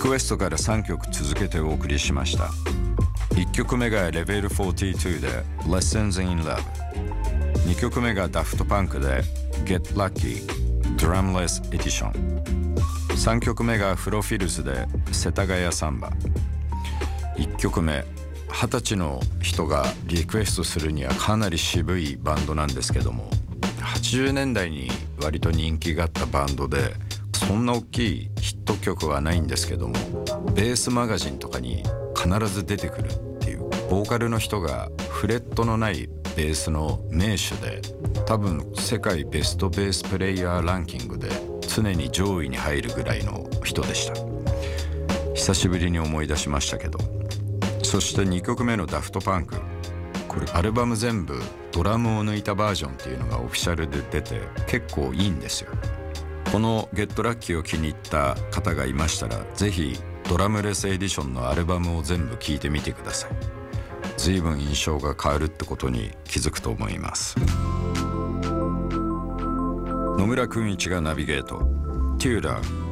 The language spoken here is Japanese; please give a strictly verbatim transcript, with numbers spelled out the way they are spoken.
クエストからさんきょく続けてお送りしました。いっきょくめがレベルよんじゅうにで Lessons in Love、 にきょくめがダフトパンクで Get Lucky Drumless Edition、 さんきょくめがフロフィルズで世田谷サンバ。いっきょくめ、はたちの人がリクエストするにはかなり渋いバンドなんですけども、はちじゅうねんだいに割と人気があったバンドで、そんな大きいヒット曲はないんですけども、ベースマガジンとかに必ず出てくるっていう、ボーカルの人がフレットのないベースの名手で、多分世界ベストベースプレイヤーランキングで常に上位に入るぐらいの人でした。久しぶりに思い出しましたけど。そしてにきょくめのダフトパンク、これアルバム全部ドラムを抜いたバージョンっていうのがオフィシャルで出て結構いいんですよ。このゲットラッキーを気に入った方がいましたら、ぜひドラムレスエディションのアルバムを全部聴いてみてください。随分印象が変わるってことに気づくと思います。野村君一がナビゲート、テューダー